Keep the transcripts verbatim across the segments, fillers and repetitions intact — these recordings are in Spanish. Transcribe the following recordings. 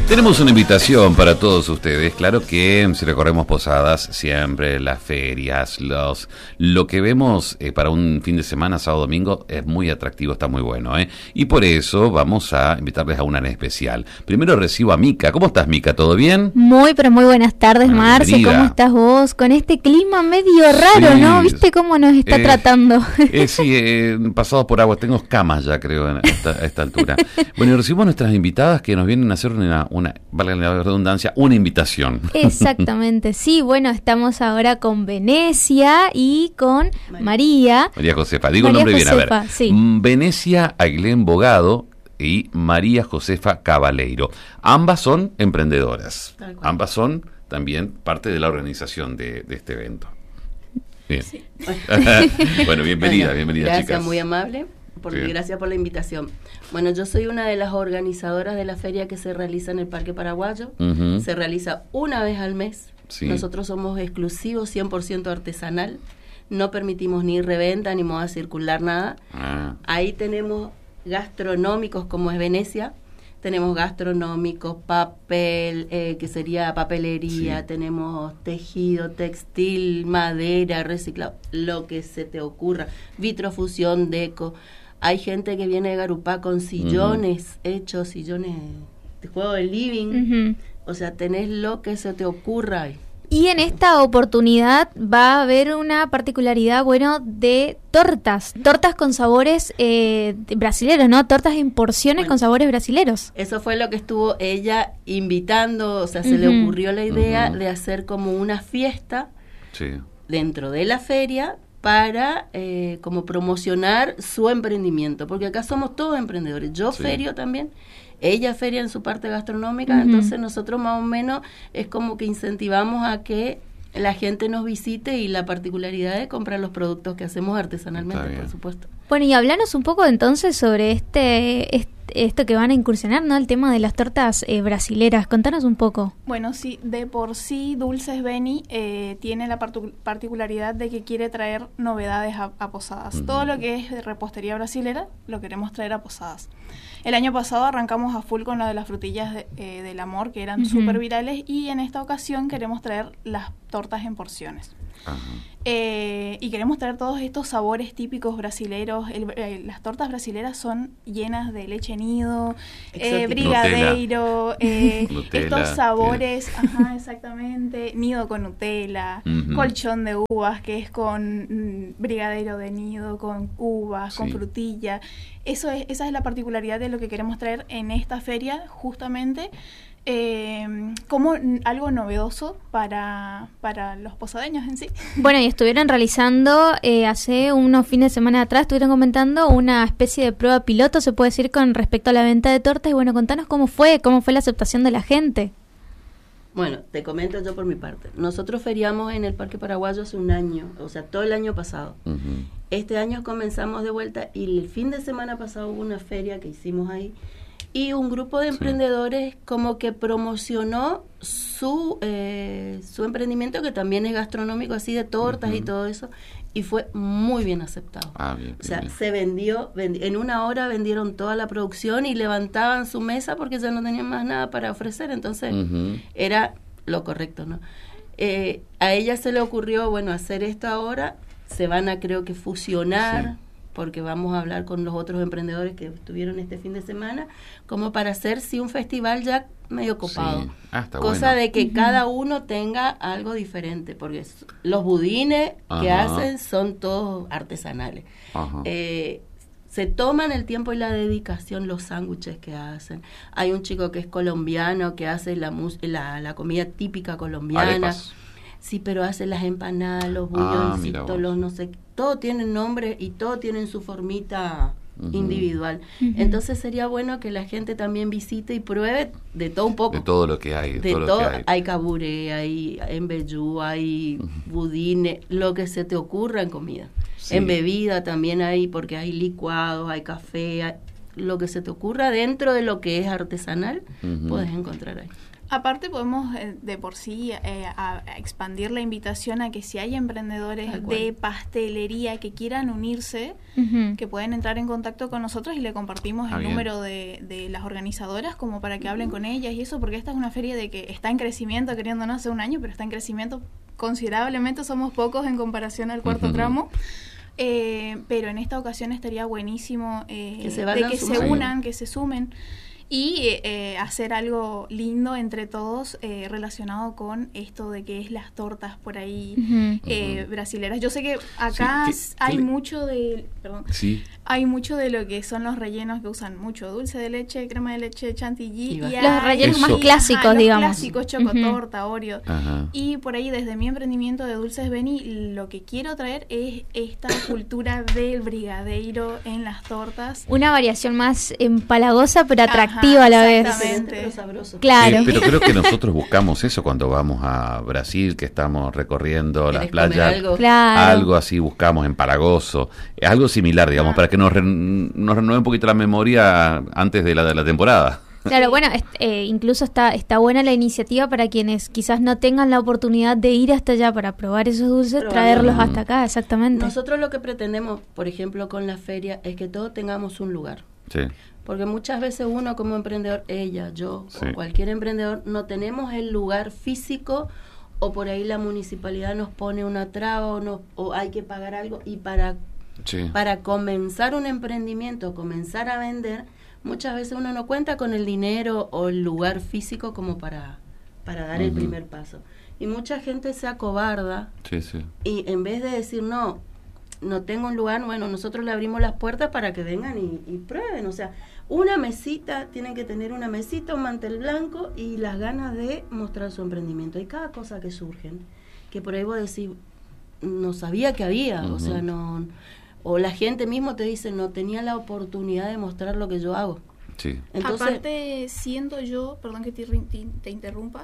Tenemos una invitación para todos ustedes. Claro que si recorremos Posadas, siempre las ferias, los lo que vemos eh, para un fin de semana, sábado, domingo, es muy atractivo, está muy bueno, ¿eh? Y por eso vamos a invitarles a una en especial. Primero recibo a Mica. ¿Cómo estás, Mica? ¿Todo bien? Muy, pero muy buenas tardes, bueno, Marce. Bienvenida. ¿Cómo estás vos? Con este clima medio raro, sí, ¿no? ¿Viste cómo nos está eh, tratando? Eh, sí, eh, pasados por agua. Tengo escamas ya, creo, a esta, a esta altura. Bueno, y recibimos a nuestras invitadas que nos vienen a hacer una... una valga la redundancia, una invitación. Exactamente, sí, bueno, estamos ahora con Venecia y con María. María Josefa, digo María el nombre Josefa, bien, a ver. Sí. Venecia Ailén Bogado y María Josefa Cabaleiro. Ambas son emprendedoras. Ambas son también parte de la organización de, de este evento. Bien. Sí. Bueno, bienvenida, bienvenida, gracias, chicas. Muy amable. Por, gracias por la invitación. Bueno, yo soy una de las organizadoras de la feria que se realiza en el Parque Paraguayo. Uh-huh. Se realiza una vez al mes. Sí. Nosotros somos exclusivos, cien por ciento artesanal. No permitimos ni reventa, ni moda circular, nada. Ah. Ahí tenemos gastronómicos, como es Venecia. Tenemos gastronómicos, papel, eh, que sería papelería, sí. Tenemos tejido, textil, madera, reciclado, lo que se te ocurra, vitrofusión, deco. Hay gente que viene de Garupá con sillones uh-huh. hechos, sillones de juego de living. Uh-huh. O sea, tenés lo que se te ocurra ahí. Y en esta oportunidad va a haber una particularidad, bueno, de tortas, tortas con sabores eh, brasileros, ¿no? Tortas en porciones bueno, con sabores brasileros. Eso fue lo que estuvo ella invitando, o sea, se uh-huh. le ocurrió la idea uh-huh. de hacer como una fiesta sí. dentro de la feria para eh, como promocionar su emprendimiento, porque acá somos todos emprendedores, yo sí. ferio también. Ella feria en su parte gastronómica, uh-huh. entonces nosotros más o menos es como que incentivamos a que la gente nos visite y la particularidad de comprar los productos que hacemos artesanalmente, por supuesto. Bueno, y hablanos un poco entonces sobre este, este esto que van a incursionar, ¿no? El tema de las tortas eh, brasileras. Contanos un poco. Bueno, sí, de por sí Dulces Beni eh, tiene la partu- particularidad de que quiere traer novedades a, a Posadas. Uh-huh. Todo lo que es de repostería brasilera lo queremos traer a Posadas. El año pasado arrancamos a full con lo de las frutillas de, eh, del amor, que eran uh-huh. súper virales, y en esta ocasión queremos traer las tortas en porciones. Uh-huh. Eh, y queremos traer todos estos sabores típicos brasileros. El, eh, las tortas brasileras son llenas de leche nido, eh, brigadeiro, eh, estos sabores, ajá, exactamente, nido con Nutella, uh-huh. colchón de uvas, que es con mm, brigadeiro de nido, con uvas, sí. con frutilla. Eso es, esa es la particularidad de lo que queremos traer en esta feria, justamente. Eh, como algo novedoso para, para los posadeños en sí. Bueno, y estuvieron realizando eh, hace unos fines de semana atrás, estuvieron comentando una especie de prueba piloto, se puede decir, con respecto a la venta de tortas. Y bueno, contanos cómo fue, cómo fue la aceptación de la gente. Bueno, te comento yo por mi parte. Nosotros feriamos en el Parque Paraguayo hace un año, o sea, todo el año pasado. Uh-huh. Este año comenzamos de vuelta y el fin de semana pasado hubo una feria que hicimos ahí. Y un grupo de emprendedores sí. como que promocionó su eh, su emprendimiento, que también es gastronómico, así de tortas uh-huh. y todo eso, y fue muy bien aceptado. Ah, bien, o sea, bien. se vendió, vendi- en una hora vendieron toda la producción y levantaban su mesa porque ya no tenían más nada para ofrecer, entonces uh-huh. era lo correcto, ¿no? Eh, a ella se le ocurrió, bueno, hacer esto ahora, se van a, creo que, fusionar... Sí. porque vamos a hablar con los otros emprendedores que estuvieron este fin de semana, como para hacer, sí, un festival ya medio copado. Sí. Ah, está cosa bueno. de que uh-huh. cada uno tenga algo diferente, porque los budines Ajá. que hacen son todos artesanales. Eh, se toman el tiempo y la dedicación los sándwiches que hacen. Hay un chico que es colombiano, que hace la, mus- la, la comida típica colombiana. Arepas. Sí, pero hace las empanadas, los buñoncitos, ah, los no sé, todo tiene nombre y todo tiene su formita uh-huh. individual. Uh-huh. Entonces sería bueno que la gente también visite y pruebe de todo un poco. De todo lo que hay. De, de todo, todo lo que hay. Hay caburé, hay embellú, hay uh-huh. budines, lo que se te ocurra en comida. Sí. En bebida también hay, porque hay licuados, hay café, hay, lo que se te ocurra dentro de lo que es artesanal, uh-huh. puedes encontrar ahí. Aparte podemos eh, de por sí eh, a, a expandir la invitación a que si hay emprendedores de pastelería que quieran unirse, uh-huh. que pueden entrar en contacto con nosotros y le compartimos ah, el bien. número de, de las organizadoras como para que hablen uh-huh. con ellas y eso, porque esta es una feria de que está en crecimiento, queriéndonos hace un año, pero está en crecimiento considerablemente, somos pocos en comparación al cuarto uh-huh. tramo. Eh, pero en esta ocasión estaría buenísimo eh, que se de que se unan, que se sumen. Y eh, hacer algo lindo entre todos eh, relacionado con esto de que es las tortas por ahí uh-huh. eh, uh-huh. brasileras. Yo sé que acá sí, que, hay que mucho de perdón, sí. hay mucho de lo que son los rellenos que usan mucho, dulce de leche, crema de leche, chantilly. Y los hay, rellenos eso. más clásicos, ajá, digamos. Los clásicos, chocotorta, uh-huh. Oreo. Uh-huh. Y por ahí desde mi emprendimiento de Dulces Beni, lo que quiero traer es esta cultura del brigadeiro en las tortas. Una variación más empalagosa pero atractiva. Activa a la vez. Pero sabroso. Claro. Sí, pero creo que nosotros buscamos eso cuando vamos a Brasil, que estamos recorriendo las playas. Algo? Claro. Algo así buscamos, empalagoso. Algo similar, digamos, ah. para que nos, re, nos renueve un poquito la memoria antes de la, de la temporada. Claro, bueno, eh, incluso está está buena la iniciativa para quienes quizás no tengan la oportunidad de ir hasta allá para probar esos dulces, Probando. traerlos hasta acá, exactamente. Nosotros lo que pretendemos, por ejemplo, con la feria, es que todos tengamos un lugar. Sí. Porque muchas veces uno como emprendedor, ella, yo, sí. o cualquier emprendedor, no tenemos el lugar físico o por ahí la municipalidad nos pone una traba o, no, o hay que pagar algo y para, sí. para comenzar un emprendimiento, comenzar a vender, muchas veces uno no cuenta con el dinero o el lugar físico como para, para dar uh-huh. el primer paso. Y mucha gente se acobarda sí, sí. y en vez de decir no, no tengo un lugar, bueno, nosotros le abrimos las puertas para que vengan y, y prueben, o sea, una mesita, tienen que tener una mesita, un mantel blanco y las ganas de mostrar su emprendimiento. Hay cada cosa que surgen, que por ahí vos decís, no sabía que había, uh-huh. o sea, no, o la gente mismo te dice, no tenía la oportunidad de mostrar lo que yo hago. Sí. Entonces, aparte, siendo yo, perdón que te, te, te interrumpa,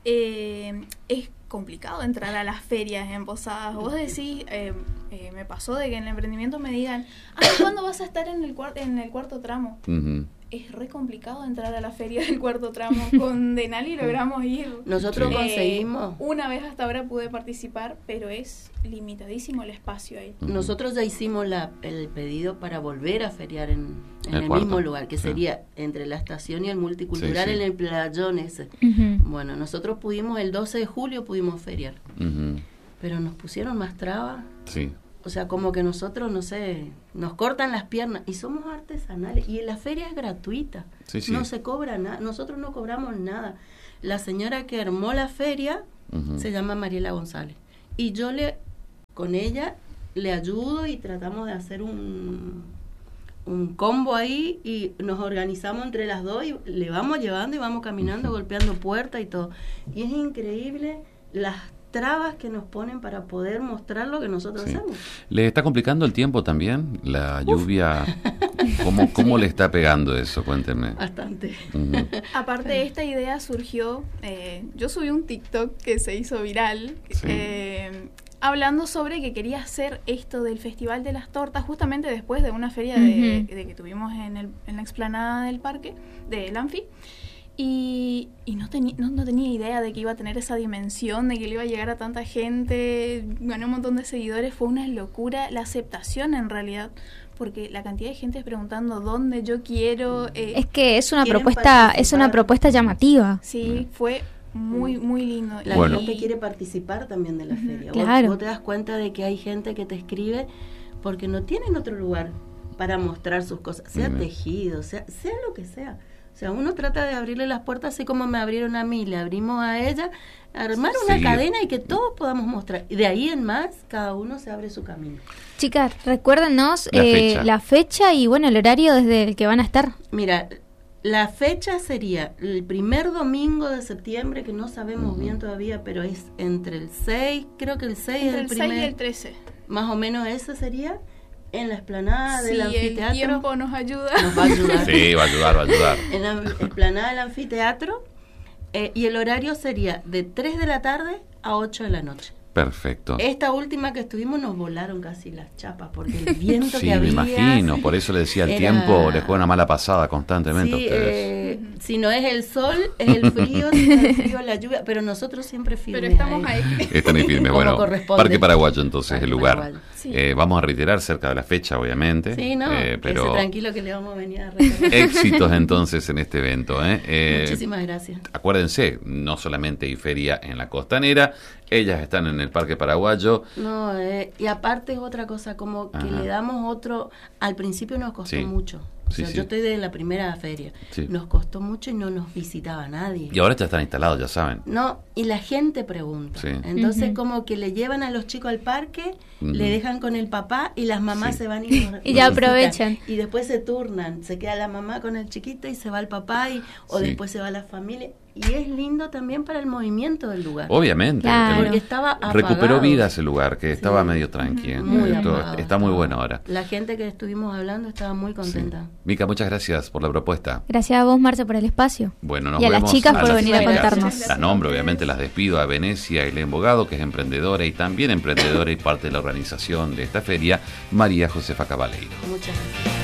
eh, es complicado entrar a las ferias en Posadas. Vos decís, eh, eh, me pasó de que en el emprendimiento me digan, ah, ¿cuándo vas a estar en el, cuar- en el cuarto tramo? Uh-huh. Es re complicado entrar a la feria del cuarto tramo. Con Denali logramos ir. Nosotros eh, conseguimos. Una vez hasta ahora pude participar, pero es limitadísimo el espacio ahí. Uh-huh. Nosotros ya hicimos la, el pedido para volver a feriar en, en el, el mismo lugar, que sí. sería entre la estación y el multicultural sí, sí. en el playón ese. Uh-huh. Bueno, nosotros pudimos, el doce de julio pudimos feriar. Uh-huh. Pero nos pusieron más trabas. Sí. O sea, como que nosotros, no sé, nos cortan las piernas y somos artesanales y la feria es gratuita, sí, sí. no se cobra nada, nosotros no cobramos nada. La señora que armó la feria uh-huh. se llama Mariela González y yo le, con ella le ayudo y tratamos de hacer un, un combo ahí y nos organizamos entre las dos y le vamos llevando y vamos caminando, uh-huh. golpeando puertas y todo. Y es increíble las trabas que nos ponen para poder mostrar lo que nosotros sí. hacemos. ¿Le está complicando el tiempo también? La lluvia, ¿cómo, cómo sí. le está pegando eso? Cuénteme. Bastante. Uh-huh. Aparte, esta idea surgió, eh, yo subí un TikTok que se hizo viral, sí. eh, hablando sobre que quería hacer esto del Festival de las Tortas, justamente después de una feria uh-huh. de, de que tuvimos en, el, en la explanada del parque, del Anfi. Y, y no, teni, no, no tenía idea de que iba a tener esa dimensión, de que le iba a llegar a tanta gente, gané un montón de seguidores, fue una locura la aceptación en realidad, porque la cantidad de gente preguntando dónde yo quiero... Eh, es que es una propuesta participar. es una propuesta llamativa. Sí, fue muy, muy lindo. La bueno. gente quiere participar también de la uh-huh, feria. Claro. Vos, vos te das cuenta de que hay gente que te escribe porque no tienen otro lugar para mostrar sus cosas, sea uh-huh. tejido, sea, sea lo que sea. O sea, uno trata de abrirle las puertas así como me abrieron a mí, le abrimos a ella, armar una sí. cadena y que todos podamos mostrar. Y de ahí en más, cada uno se abre su camino. Chicas, recuérdenos la, eh, fecha. la fecha y bueno, el horario desde el que van a estar. Mira, la fecha sería el primer domingo de septiembre, que no sabemos uh-huh. bien todavía, pero es entre el seis, creo que el seis entre es el el primer. seis y el trece. Más o menos ese sería. En la explanada sí, del anfiteatro. El tiempo nos ayuda. Nos va a ayudar. Sí, va a ayudar, va a ayudar. En la explanada del anfiteatro. Eh, y el horario sería de tres de la tarde a ocho de la noche. Perfecto. Esta última que estuvimos nos volaron casi las chapas porque el viento sí, que había... Sí, me imagino, por eso le decía, el era... tiempo les juega una mala pasada constantemente sí, a ustedes. Eh, si no es el sol, es el frío, si no es el frío, la lluvia, pero nosotros siempre firmes. Pero estamos ahí. ahí. Están ahí firmes, bueno. Parque Paraguayo entonces, Parque el lugar. Paraguayo. Sí. Eh, vamos a reiterar cerca de la fecha, obviamente. Sí, no, eh, pero quédese tranquilo que le vamos a venir a recorrer. Éxitos entonces en este evento. ¿eh? Eh, Muchísimas gracias. Acuérdense, no solamente hay feria en la costanera, ellas están en el Parque Paraguayo. No, eh, y aparte es otra cosa, como que Ajá. le damos otro, al principio nos costó sí. mucho. O sea, sí, sí. yo estoy de la primera feria. Sí. Nos costó mucho y no nos visitaba nadie. Y ahora ya están instalados, ya saben. No, y la gente pregunta. Sí. Entonces, uh-huh. como que le llevan a los chicos al parque, uh-huh. le dejan con el papá y las mamás sí. se van y, nos, y ya aprovechan. Y después se turnan. Se queda la mamá con el chiquito y se va el papá y o sí. después se va la familia. Y es lindo también para el movimiento del lugar. Obviamente. Claro. Porque estaba apagado. Recuperó vida ese lugar, que sí. estaba medio tranquilo. Muy está muy bueno ahora. La gente que estuvimos hablando estaba muy contenta. Sí. Mica, muchas gracias por la propuesta. Gracias a vos, Marce, por el espacio. Bueno, nos y a vemos las chicas a por las venir chicas. a contarnos. Las nombro, obviamente las despido a Venecia Elén Bogado, que es emprendedora y también emprendedora y parte de la organización de esta feria, María Josefa Cabaleiro. Muchas gracias.